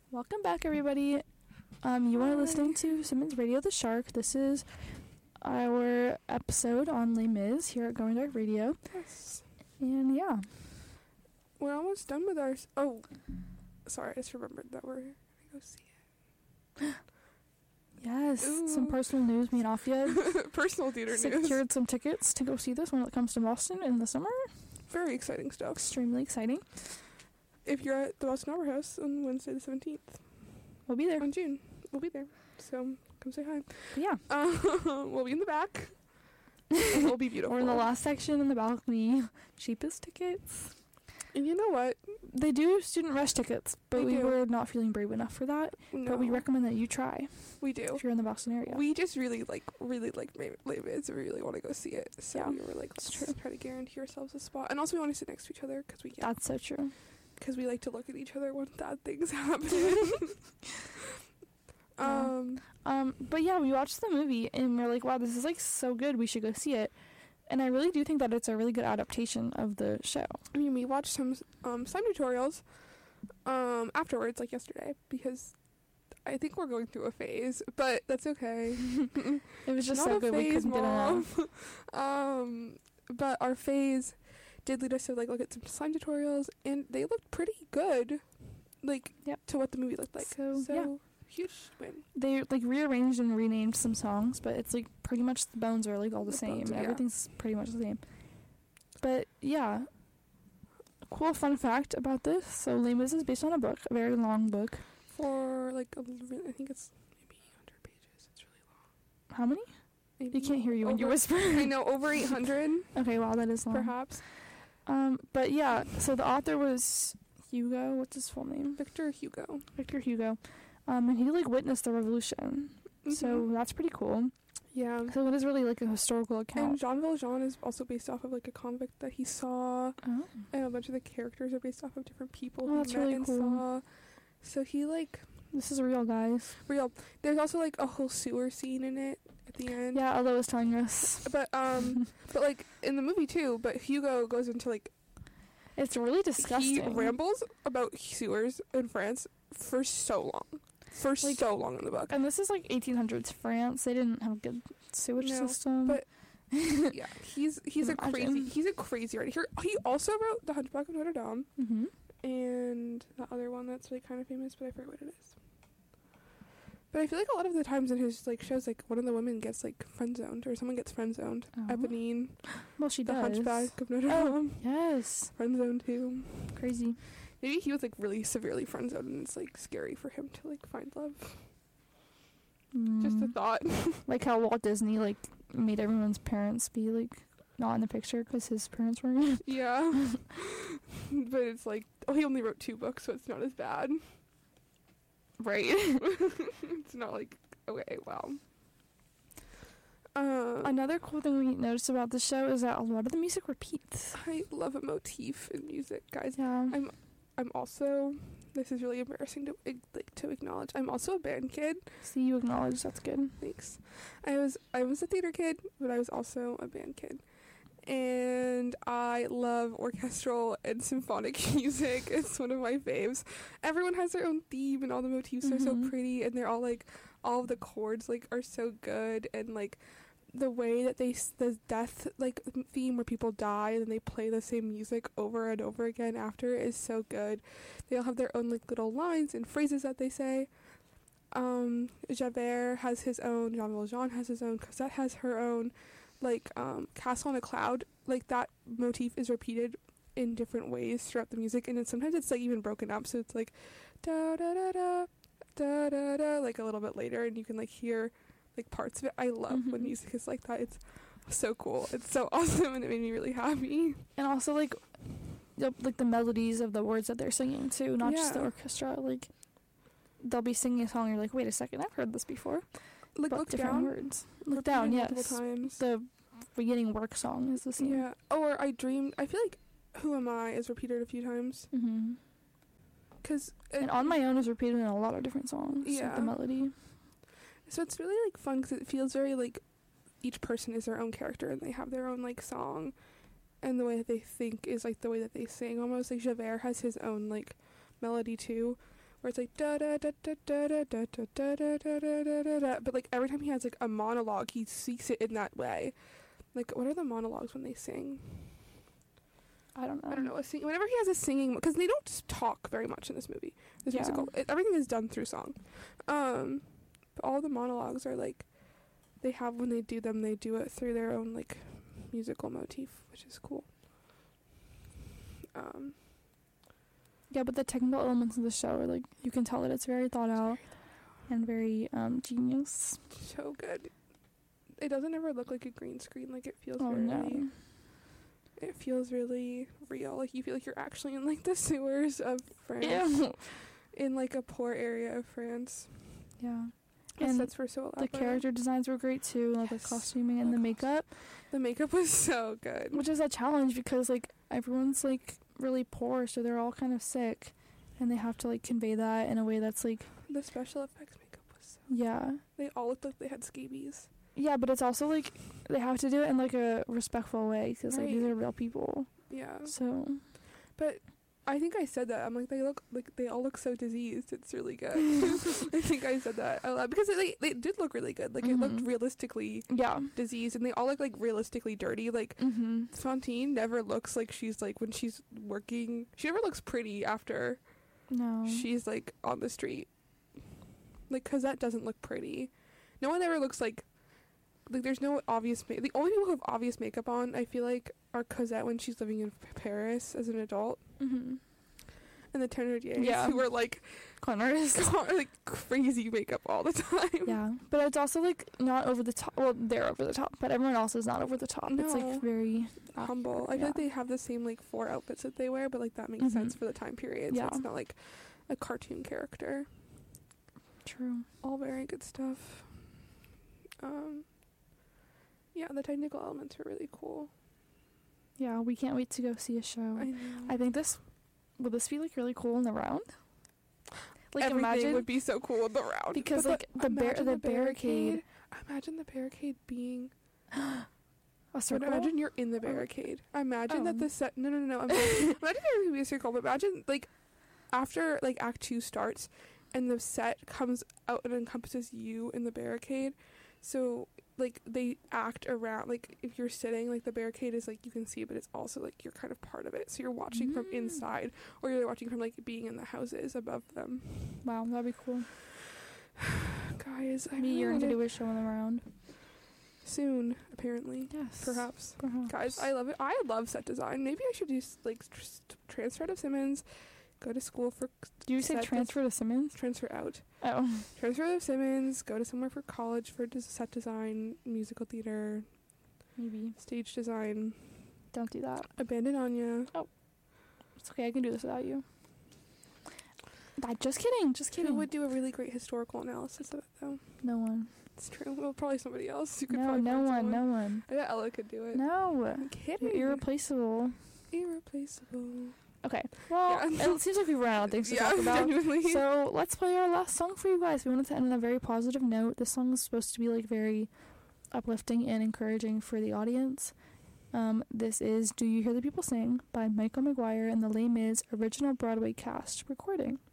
Welcome back, everybody. You are listening to Simmons Radio the Shark. This is our episode on Les Mis here at Going Dark Radio. Yes. And yeah. We're almost done with our... Oh, sorry, I just remembered that we're going to go see it. Yes, Ooh. some personal news. Me and Afia Personal theater news. secured some tickets to go see this when it comes to Boston in the summer. Very exciting stuff. Extremely exciting. If you're at the Boston Opera House on Wednesday the 17th. We'll be there. On June. We'll be there. So, come say hi. But yeah. We'll be in the back. It'll be beautiful. We're in the last section in the balcony. Cheapest tickets. And you know what? They do student rush tickets, but They we do. were not feeling brave enough for that. No. But we recommend that you try We do. if you're in the Boston area. We just really like Les Mis. We really want to go see it. So Yeah, we were like, let's try to guarantee ourselves a spot. And also we want to sit next to each other because we can. That's so true. Because we like to look at each other when bad things happen. But yeah, we watched the movie and we're like, wow, this is like so good. We should go see it. And I really do think that it's a really good adaptation of the show. I mean, we watched some tutorials afterwards, like yesterday, because I think we're going through a phase, but that's okay. It was just Not so a good we phase, couldn't get Mom. enough. But our phase did lead us to like look at some slime tutorials, and they looked pretty good, like Yep. to what the movie looked like. So, yeah. Huge win. They like rearranged and renamed some songs, but it's like pretty much the bones are like all the same. bones, yeah. Everything's pretty much the same. But yeah, cool fun fact about this. So Les Mis is based on a book, a very long book. For like I think it's maybe 100 pages. It's really long. How many? Maybe You can't hear you when you whisper. I know, over 800 Okay, wow, that is long. perhaps. But yeah, so the author was Hugo. What's his full name? Victor Hugo. Victor Hugo. And he like witnessed the revolution. So that's pretty cool. Yeah. So it is really like a historical And account. Jean Valjean is also based off of like a convict that he saw, Oh. and a bunch of the characters are based off of different people Oh, he that's met really and cool. saw. So he like This is real, guys. real. There's also like a whole sewer scene in it at the end. Yeah, Ella was telling us. But but like in the movie too. But Hugo goes into like It's really disgusting. he rambles about sewers in France for so long. Like, So long in the book. And this is like 1800s France. They didn't have a good sewage No, system. but yeah, he's a Imagine. crazy writer. He also wrote The Hunchback of Notre Dame hmm and the other one that's really kind of famous, but I forget what it is. But I feel like a lot of the times in his like shows, like one of the women gets like friend zoned or someone gets friend zoned. Oh. Eponine, Well, she The does. Hunchback of Notre Oh, Dame, yes. friend zoned too. Crazy. Maybe he was like really severely friend zoned, and it's like scary for him to like find love. Just a thought. Like how Walt Disney like made everyone's parents be like not in the picture because his parents weren't. Yeah, but it's like he only wrote 2 books, so it's not as bad. Right. It's not like okay, wow. Another cool thing we noticed about the show is that a lot of the music repeats. I love a motif in music, guys. Yeah. I'm also, this is really embarrassing to acknowledge, I'm also a band kid. See, you acknowledge that's good. Thanks. I was a theater kid, but I was also a band kid. And I love orchestral and symphonic music. It's one of my faves. Everyone has their own theme, and all the motifs are so pretty, and they're all like, all of the chords like are so good, and like the way that the death like theme where people die and they play the same music over and over again after is so good. They all have their own like little lines and phrases that they say. Javert has his own, Jean Valjean has his own, Cosette has her own, like Castle on a Cloud, like that motif is repeated in different ways throughout the music, and then sometimes it's like even broken up, so it's like da da da da da da da like a little bit later, and you can like hear like parts of it. I love when music is like that. It's so cool. It's so awesome, and it made me really happy. And also like the melodies of the words that they're singing too, not just the Yeah. orchestra. Like they'll be singing a song, and you're like, wait a second, I've heard this before. Like But Look different Down. words. Look Repeated down, multiple yes. times. The beginning work song is the same. Yeah. Or I Dreamed. I feel like Who Am I is repeated a few times. Mm-hmm. Cause And On My Own is repeated in a lot of different songs. Yeah. Like the melody. So it's really like fun because it feels very like each person is their own character and they have their own like song, and the way that they think is like the way that they sing. Almost like Javert has his own like melody too, where it's like da da da da da da da da da da da da da da, but like every time he has like a monologue, he speaks it in that way. Like, what are the monologues when they sing? I don't know. Whenever he has a singing, because they don't talk very much in this movie, this musical. Everything is done through song. But all the monologues are like, they have when they do them, they do it through their own like musical motif, which is cool. Yeah, but the technical elements of the show are like, you can tell that it's very thought out and very genius. So good. It doesn't ever look like a green screen. Like, it feels no. It feels really real. Like, you feel like you're actually in like the sewers of France. Ew. In like a poor area of France. Yeah. And that's for so the character designs were great too, like the costuming and the makeup. The makeup was so good. Which is a challenge because like everyone's like really poor, so they're all kind of sick, and they have to like convey that in a way that's like, the special effects makeup was so good. They all looked like they had scabies. Yeah, but it's also like they have to do it in like a respectful way because like these are real people. Yeah. So, but I think I said that. I'm like, they all look so diseased. It's really good. I think I said that out loud because they did look really good. Like, it looked realistically diseased, and they all look like realistically dirty. Like, Fantine never looks like she's like, when she's working, she never looks pretty after she's like on the street. Like, Cosette doesn't look pretty. No one ever looks like there's no obvious the only people who have obvious makeup on, I feel like, are Cosette when she's living in Paris as an adult, and the Thénardiers who are like con artists, like crazy makeup all the time. Yeah, but it's also like not over the top. Well, they're over the top, but everyone else is not over the top. No. It's like very humble. I feel like they have the same like 4 outfits that they wear, but like that makes sense for the time period. So it's not like a cartoon character. True. All very good stuff. Yeah, the technical elements are really cool. Yeah, we can't wait to go see a show. I know. I think will this be like really cool in the round? Like, everything imagine would be so cool in the round because like the barricade. Imagine the barricade being a circle. Imagine you're in the barricade. Imagine that the set. No. Imagine there would be a circle, but imagine like after like Act 2 starts, and the set comes out and encompasses you in the barricade. So like they act around, like if you're sitting, like the barricade is like you can see, but it's also like you're kind of part of it, so you're watching from inside, or you're watching from like being in the houses above them. Wow, that'd be cool. Guys, maybe you're gonna do a show in the round soon, apparently. Yes, perhaps. Guys, I love it. I love set design. Maybe I should do like transfer out of Simmons, go to school for. Do you say transfer to Simmons? Transfer out. Oh. Transfer out of Simmons, go to somewhere for college for set design, musical theater. Maybe. Stage design. Don't do that. Abandon Anya. Oh. It's okay, I can do this without you. Just kidding. Who would do a really great historical analysis of it, though? No one. It's true. Well, probably somebody else. You could no one. I bet Ella could do it. No. I'm kidding. You're irreplaceable. Okay. Well, it seems like we've run out of things to talk about. Genuinely. So let's play our last song for you guys. We wanted to end on a very positive note. This song is supposed to be like very uplifting and encouraging for the audience. This is Do You Hear the People Sing by Michael McGuire and the Les Mis original Broadway cast recording.